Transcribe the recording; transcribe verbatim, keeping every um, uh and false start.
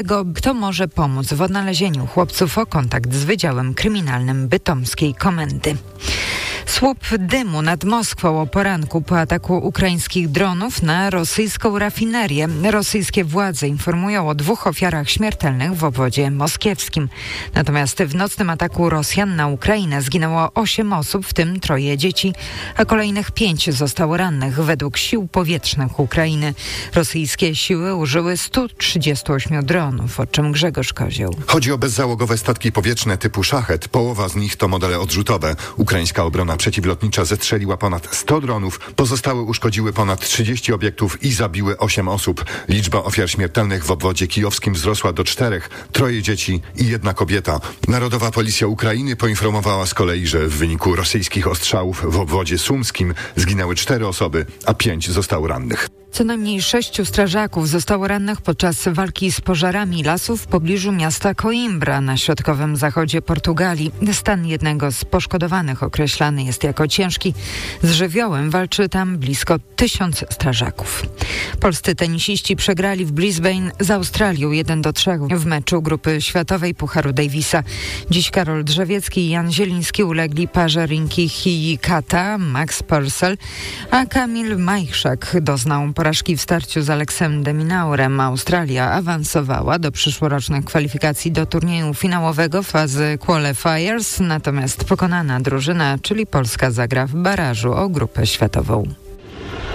Kto może pomóc w odnalezieniu chłopców, o kontakt z Wydziałem Kryminalnym Bytomskiej Komendy. Słup dymu nad Moskwą o poranku po ataku ukraińskich dronów na rosyjską rafinerię. Rosyjskie władze informują o dwóch ofiarach śmiertelnych w obwodzie moskiewskim. Natomiast w nocnym ataku Rosjan na Ukrainę zginęło osiem osób, w tym troje dzieci, a kolejnych pięć zostało rannych według sił powietrznych Ukrainy. Rosyjskie siły użyły stu trzydziestu ośmiu dronów, o czym Grzegorz Kozioł. Chodzi o bezzałogowe statki powietrzne typu Szachet. Połowa z nich to modele odrzutowe. Ukraińska obrona przeciwlotnicza zestrzeliła ponad sto dronów, pozostałe uszkodziły ponad trzydzieści obiektów i zabiły osiem osób. Liczba ofiar śmiertelnych w obwodzie kijowskim wzrosła do czterech, troje dzieci i jedna kobieta. Narodowa Policja Ukrainy poinformowała z kolei, że w wyniku rosyjskich ostrzałów w obwodzie sumskim zginęły cztery osoby, a pięć zostało rannych. Co najmniej sześciu strażaków zostało rannych podczas walki z pożarami lasów w pobliżu miasta Coimbra na środkowym zachodzie Portugalii. Stan jednego z poszkodowanych określany jest jako ciężki. Z żywiołem walczy tam blisko tysiąc strażaków. Polscy tenisiści przegrali w Brisbane z Australią jeden do trzech w meczu grupy światowej Pucharu Davisa. Dziś Karol Drzewiecki i Jan Zieliński ulegli parze Rinki Hijikata, Max Purcell, a Kamil Majchrzak doznał porażki w starciu z Aleksem de Minaurem. Australia awansowała do przyszłorocznych kwalifikacji do turnieju finałowego fazy qualifiers, natomiast pokonana drużyna, czyli Polska, zagra w barażu o grupę światową.